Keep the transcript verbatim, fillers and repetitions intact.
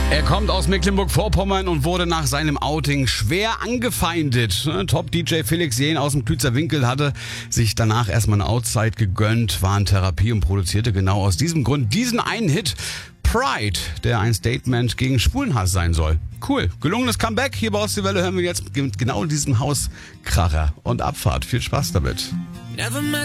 Er kommt aus Mecklenburg-Vorpommern und wurde nach seinem Outing schwer angefeindet. Top-D J Felix Jähn aus dem Klützer Winkel hatte sich danach erstmal eine Outzeit gegönnt, war in Therapie und produzierte genau aus diesem Grund diesen einen Hit, Pride, der ein Statement gegen Schwulenhass sein soll. Cool, gelungenes Comeback. Hier bei Aus die Welle hören wir jetzt mit genau diesem Hauskracher und Abfahrt. Viel Spaß damit.